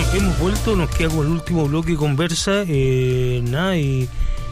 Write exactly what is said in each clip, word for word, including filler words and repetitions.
hemos vuelto, nos queda con el último bloque de conversa, eh, nada, y,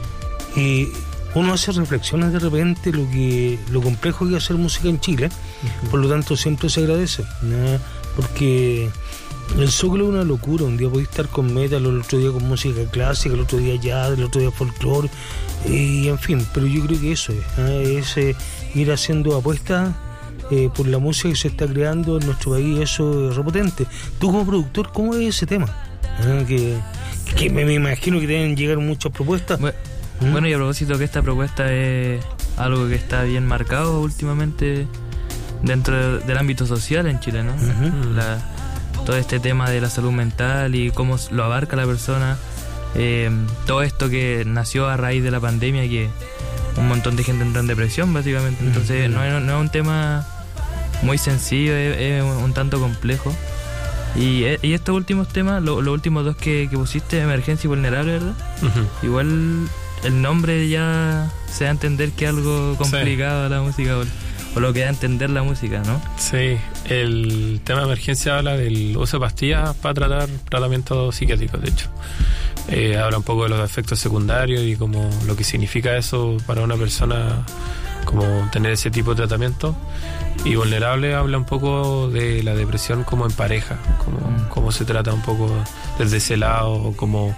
y uno hace reflexiones de repente lo que lo complejo que es hacer música en Chile, uh-huh. Por lo tanto siempre se agradece, ¿no? Porque el Zócalo es una locura, un día podéis estar con metal, el otro día con música clásica, el otro día jazz, el otro día folclore, y en fin, pero yo creo que eso es, ¿eh? es eh, ir haciendo apuestas eh, por la música que se está creando en nuestro país, eso es repotente. Tú como productor, ¿cómo ves ese tema? ¿Eh? Que, que me, me imagino que deben llegar muchas propuestas. Bueno, ¿Mm? bueno, y a propósito que esta propuesta es algo que está bien marcado últimamente dentro del ámbito social en Chile, ¿no? Uh-huh. La, todo este tema de la salud mental y cómo lo abarca la persona, eh, todo esto que nació a raíz de la pandemia, que un montón de gente entró en depresión básicamente, entonces uh-huh. no, es, no es un tema muy sencillo, es, es un tanto complejo, y, y estos últimos temas, lo, los últimos dos que, que pusiste, Emergencia y Vulnerable, ¿verdad? Uh-huh. Igual el nombre ya se da a entender que es algo complicado, sí. La música, o, o lo que da a entender la música, ¿no? Sí, el tema de Emergencia habla del uso de pastillas para tratar tratamientos psiquiátricos, de hecho. Eh, habla un poco de los efectos secundarios y como lo que significa eso para una persona, como tener ese tipo de tratamiento. Y Vulnerable habla un poco de la depresión como en pareja, como mm. cómo se trata un poco desde ese lado, como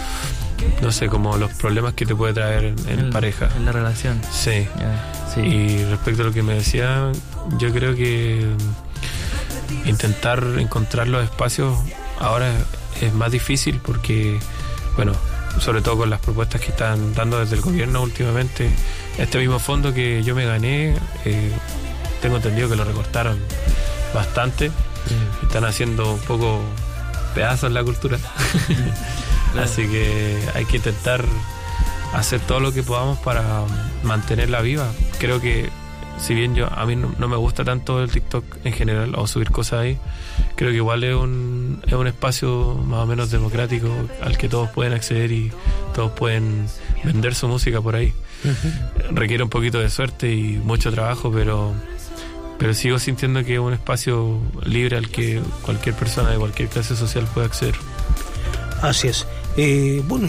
no sé, como los problemas que te puede traer en, en el, pareja, en la relación. Sí. Yeah. Sí. Y respecto a lo que me decía, yo creo que intentar encontrar los espacios ahora es más difícil porque, bueno, sobre todo con las propuestas que están dando desde el gobierno últimamente, este mismo fondo que yo me gané, eh, tengo entendido que lo recortaron bastante, mm. están haciendo un poco pedazos en la cultura. Claro. Así que hay que intentar hacer todo lo que podamos para mantenerla viva. Creo que si bien yo a mí no, no me gusta tanto el TikTok en general o subir cosas ahí, creo que igual es un, es un espacio más o menos democrático al que todos pueden acceder y todos pueden vender su música por ahí. Uh-huh. Requiere un poquito de suerte y mucho trabajo, pero pero sigo sintiendo que es un espacio libre al que cualquier persona de cualquier clase social puede acceder. Así es. Eh, bueno,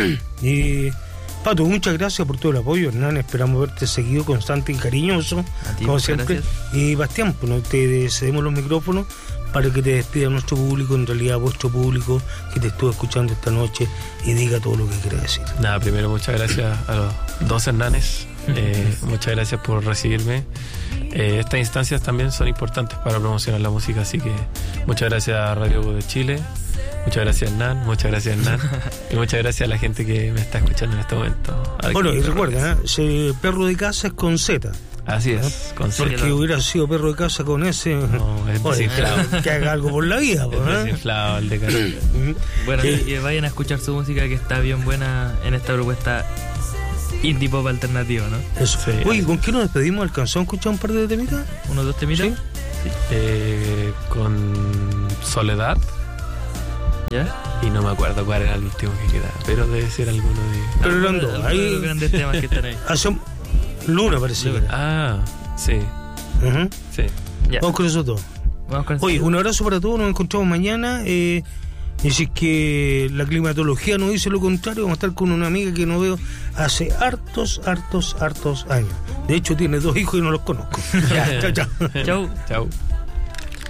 eh, Pato, muchas gracias por todo el apoyo, Hernán. Esperamos verte seguido, constante y cariñoso, ti, como siempre. Gracias. Y Bastián, pues no te cedemos los micrófonos para que te despida nuestro público, en realidad vuestro público que te estuvo escuchando esta noche, y diga todo lo que quiere decir. Nada, primero muchas gracias a los dos Hernanes. Eh, muchas gracias por recibirme. Eh, estas instancias también son importantes para promocionar la música, así que muchas gracias a Radio de Chile, muchas gracias Hernán, muchas gracias Hernán y muchas gracias a la gente que me está escuchando en este momento. Aquí, bueno, y recuerda, ¿eh? Perro de casa es con Z. Así es, con Z. Porque hubiera sido perro de casa con ese. No, es desinflado. Que haga algo por la vida, es ¿eh? Desinflado el de cara. Bueno, y que vayan a escuchar su música, que está bien buena en esta propuesta indie pop alternativo, ¿no? Eso. Sí. Oye, ¿con qué nos despedimos? ¿Alcanzó a escuchar un par de temitas? ¿Unos dos temitas? ¿Sí? Sí. Eh, con Soledad. ¿Ya? Y no me acuerdo cuál era el último que quedaba, pero debe ser alguno de... Pero eran dos. Hay los grandes temas que están ahí. Hace Luna parece que era. Ah, sí. Uh-huh. Sí. Ya. Vamos con eso todo. Vamos con Oye, eso. Un abrazo para todos, nos encontramos mañana. Eh, y si es que la climatología nos dice lo contrario, vamos a estar con una amiga que no veo hace hartos, hartos, hartos años. De hecho, tiene dos hijos y no los conozco. Ya, chao, chao. Chau. Chau.